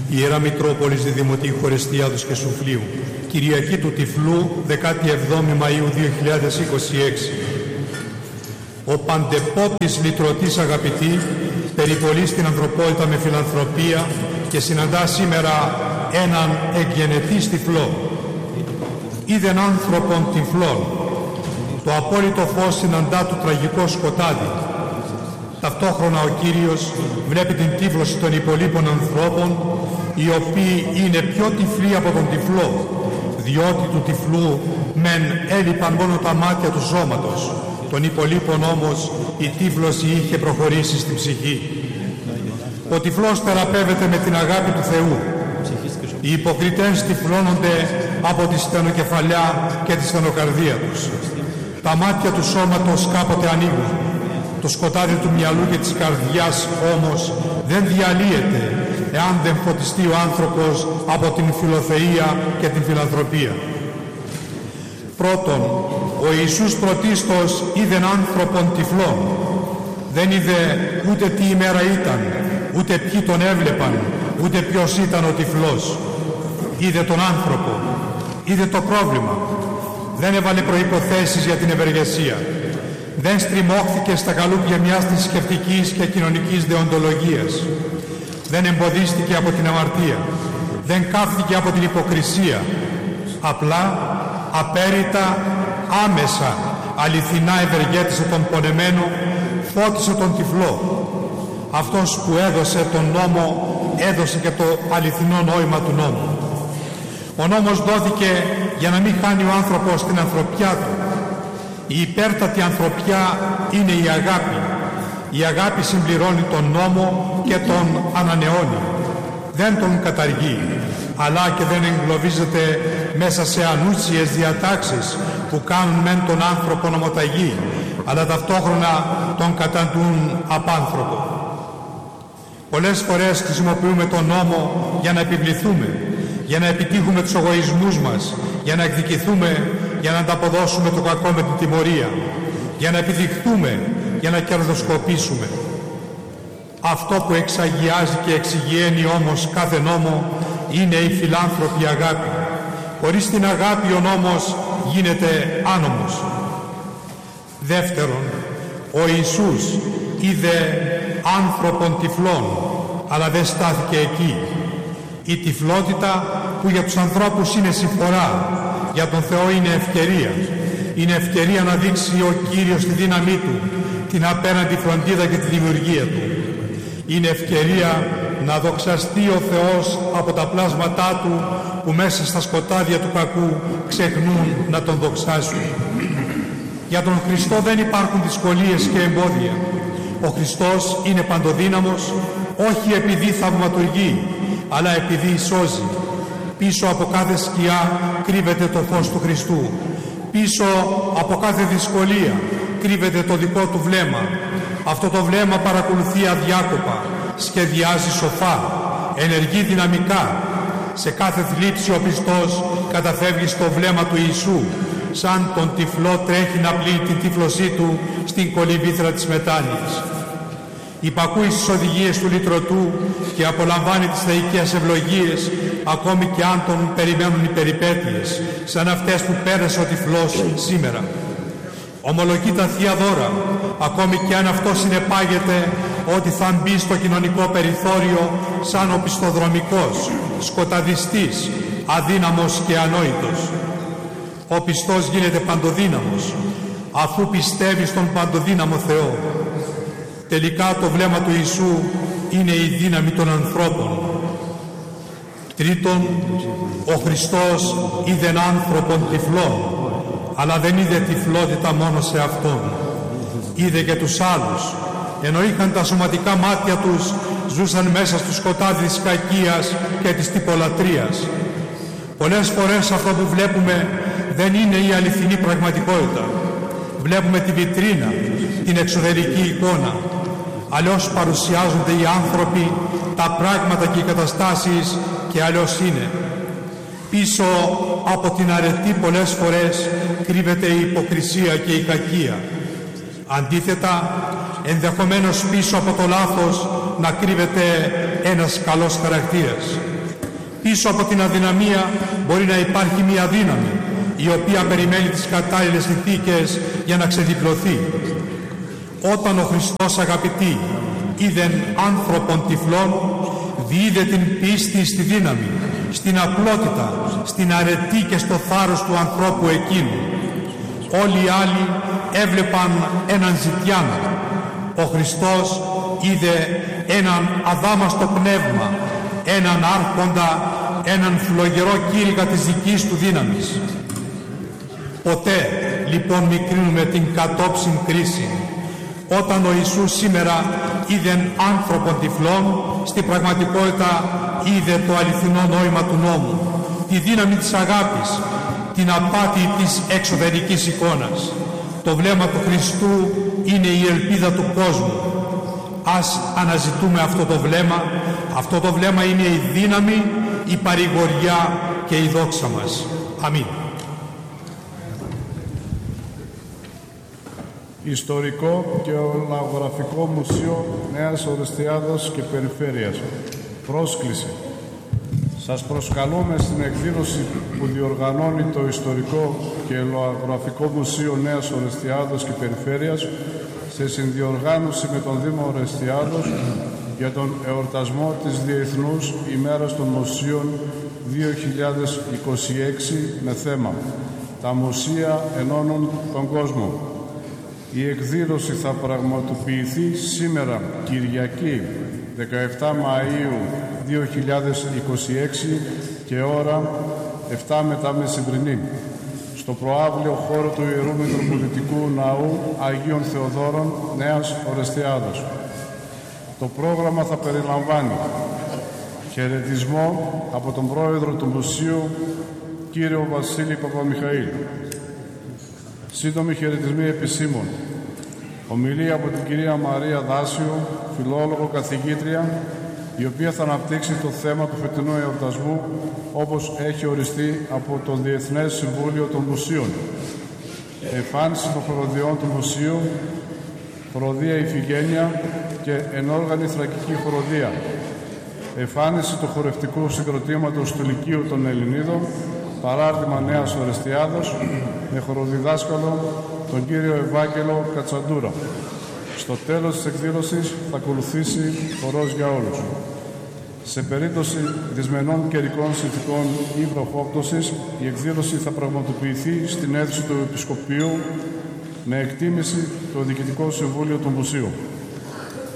Ιερά Μητρόπολης Διδημοτή Χορεστιάδος και Σουφλίου, Κυριακή του Τυφλού, 17 Μαΐου 2026. Ο παντεπόπης λυτρωτής αγαπητή περιπολεί στην ανθρωπότητα με φιλανθρωπία και συναντά σήμερα έναν εγγενετής τυφλό. Είδεν άνθρωπον τυφλών. Το απόλυτο φως συναντά του τραγικό σκοτάδι. Ταυτόχρονα ο Κύριος βλέπει την τύφλωση των υπολείπων ανθρώπων, οι οποίοι είναι πιο τυφλοί από τον τυφλό, διότι του τυφλού μεν έλειπαν μόνο τα μάτια του σώματος, των υπολείπων όμως η τύφλωση είχε προχωρήσει στην ψυχή. Ο τυφλός θεραπεύεται με την αγάπη του Θεού. Οι υποκριτές τυφλώνονται από τη στενοκεφαλιά και τη στενοκαρδία τους. Τα μάτια του σώματος κάποτε ανοίγουν. Το σκοτάδι του μυαλού και της καρδιάς όμως δεν διαλύεται εάν δεν φωτιστεί ο άνθρωπος από την φιλοθεία και την φιλανθρωπία. Πρώτον, ο Ιησούς πρωτίστως είδεν άνθρωπον τυφλών. Δεν είδε ούτε τι ημέρα ήταν, ούτε ποιοι τον έβλεπαν, ούτε ποιος ήταν ο τυφλός. Είδε τον άνθρωπο, είδε το πρόβλημα. Δεν έβαλε προϋποθέσεις για την ευεργεσία. Δεν στριμώχθηκε στα καλούπια μιας θρησκευτικής και κοινωνικής δεοντολογίας. Δεν εμποδίστηκε από την αμαρτία. Δεν κάφθηκε από την υποκρισία. Απλά, απέριτα, άμεσα, αληθινά ευεργέτησε τον πονεμένο, φώτισε τον τυφλό. Αυτός που έδωσε τον νόμο, έδωσε και το αληθινό νόημα του νόμου. Ο νόμος δόθηκε για να μην χάνει ο άνθρωπος την ανθρωπιά του. Η υπέρτατη ανθρωπιά είναι η αγάπη. Η αγάπη συμπληρώνει τον νόμο και τον ανανεώνει. Δεν τον καταργεί, αλλά και δεν εγκλωβίζεται μέσα σε ανούσιες διατάξεις που κάνουν μεν τον άνθρωπο νομοταγή, αλλά ταυτόχρονα τον καταντούν απάνθρωπο. Πολλές φορές χρησιμοποιούμε τον νόμο για να επιβληθούμε, για να επιτύχουμε τους εγωισμούς μας, για να εκδικηθούμε, για να ανταποδώσουμε το κακό με την τιμωρία, για να επιδειχθούμε, για να κερδοσκοπήσουμε. Αυτό που εξαγιάζει και εξηγιαίνει όμως κάθε νόμο είναι η φιλάνθρωπη αγάπη. Χωρίς την αγάπη ο νόμος γίνεται άνομος. Δεύτερον, ο Ιησούς είδε άνθρωπον τυφλών, αλλά δεν στάθηκε εκεί. Η τυφλότητα που για τους ανθρώπους είναι συμφορά, για τον Θεό είναι ευκαιρία. Είναι ευκαιρία να δείξει ο Κύριος τη δύναμή Του, την απέναντι φροντίδα και τη δημιουργία Του. Είναι ευκαιρία να δοξαστεί ο Θεός από τα πλάσματά Του που μέσα στα σκοτάδια του κακού ξεχνούν να Τον δοξάσουν. Για τον Χριστό δεν υπάρχουν δυσκολίες και εμπόδια. Ο Χριστός είναι παντοδύναμος, όχι επειδή θαυματουργεί, αλλά επειδή σώζει. Πίσω από κάθε σκιά κρύβεται το φως του Χριστού. Πίσω από κάθε δυσκολία κρύβεται το δικό Του βλέμμα. Αυτό το βλέμμα παρακολουθεί αδιάκοπα, σχεδιάζει σοφά, ενεργεί δυναμικά. Σε κάθε θλίψη ο πιστός καταφεύγει στο βλέμμα του Ιησού, σαν τον τυφλό τρέχει να πλύνει την τύφλωσή του στην κολυμβήθρα της μετάνοιας. Υπακούει στις οδηγίες του λυτρωτού και απολαμβάνει τις θεϊκές ευλογίες, ακόμη και αν τον περιμένουν οι περιπέτειες, σαν αυτές που πέρασε ο τυφλός σήμερα. Ομολογεί τα Θεία Δώρα, ακόμη και αν αυτό συνεπάγεται ότι θα μπει στο κοινωνικό περιθώριο σαν ο πιστοδρομικός, σκοταδιστής, αδύναμος και ανόητος. Ο πιστός γίνεται παντοδύναμος, αφού πιστεύει στον παντοδύναμο Θεό. Τελικά το βλέμμα του Ιησού είναι η δύναμη των ανθρώπων. Τρίτον, ο Χριστός είδεν άνθρωπον τυφλών, αλλά δεν είδε τυφλότητα μόνο σε Αυτόν. Είδε και τους άλλους. Ενώ είχαν τα σωματικά μάτια τους, ζούσαν μέσα στο σκοτάδι της κακίας και της τυπολατρείας. Πολλές φορές αυτό που βλέπουμε δεν είναι η αληθινή πραγματικότητα. Βλέπουμε τη βιτρίνα, την εξωτερική εικόνα. Αλλιώς παρουσιάζονται οι άνθρωποι, τα πράγματα και οι καταστάσεις και αλλιώς είναι. Πίσω από την αρετή πολλές φορές κρύβεται η υποκρισία και η κακία. Αντίθετα, ενδεχομένως πίσω από το λάθος να κρύβεται ένας καλός χαρακτήρας. Πίσω από την αδυναμία μπορεί να υπάρχει μια δύναμη, η οποία περιμένει τις κατάλληλες συνθήκες για να ξεδιπλωθεί. Όταν ο Χριστός, αγαπητοί, είδεν άνθρωπον τυφλών, διείδε την πίστη στη δύναμη, στην απλότητα, στην αρετή και στο θάρρος του ανθρώπου εκείνου. Όλοι οι άλλοι έβλεπαν έναν ζητιάνο. Ο Χριστός είδε έναν αδάμαστο πνεύμα, έναν άρχοντα, έναν φλογερό κήρυγα της δικής του δύναμης. Ποτέ λοιπόν μη κρίνουμε την κατόψιν κρίση. Όταν ο Ιησούς σήμερα είδεν άνθρωπον τυφλών, στην πραγματικότητα είδε το αληθινό νόημα του νόμου, τη δύναμη της αγάπης, την απάτη της εξωτερικής εικόνας. Το βλέμμα του Χριστού είναι η ελπίδα του κόσμου. Ας αναζητούμε αυτό το βλέμμα. Αυτό το βλέμμα είναι η δύναμη, η παρηγοριά και η δόξα μας. Αμήν. Ιστορικό και Ολογραφικό Μουσείο Νέας Ορεστιάδας και Περιφέρειας. Πρόσκληση. Σας προσκαλούμε στην εκδήλωση που διοργανώνει το Ιστορικό και Ολογραφικό Μουσείο Νέας Ορεστιάδας και Περιφέρειας σε συνδιοργάνωση με τον Δήμο Ορεστιάδος για τον εορτασμό της Διεθνούς ημέρας των Μουσείων 2026 με θέμα «Τα μουσεία ενώνουν τον κόσμο». Η εκδήλωση θα πραγματοποιηθεί σήμερα, Κυριακή, 17 Μαΐου 2026 και ώρα 7 μετά μεσημβρινή, στο προαύλιο χώρο του Ιερού Μητροπολιτικού Ναού Αγίων Θεοδόρων Νέας Ορεστιάδος. Το πρόγραμμα θα περιλαμβάνει χαιρετισμό από τον πρόεδρο του Μουσείου, κύριο Βασίλη Παπαμιχαήλ, σύντομοι χαιρετισμοί επισήμων, ομιλία από την κυρία Μαρία Δάσιο, φιλόλογο καθηγήτρια, η οποία θα αναπτύξει το θέμα του φετινού εορτασμού όπως έχει οριστεί από το Διεθνές Συμβούλιο των Μουσείων. Εμφάνιση των χοροδιών του Μουσείου, χοροδία Ιφηγένεια και ενόργανη θρακική χοροδία. Εμφάνιση του χορευτικού συγκροτήματος του Λυκείου των Ελληνίδων, παράρτημα Νέας Ορεστιάδος, με χοροδιδάσκαλο τον κύριο Ευάγγελο Κατσαντούρα. Στο τέλος της εκδήλωσης θα ακολουθήσει χορός για όλους. Σε περίπτωση δυσμενών καιρικών συνθηκών ή βροχόπτωσης, η εκδήλωση θα πραγματοποιηθεί στην αίθουσα του Επισκοπείου με εκτίμηση το Διοικητικό Συμβούλιο του Μουσείου.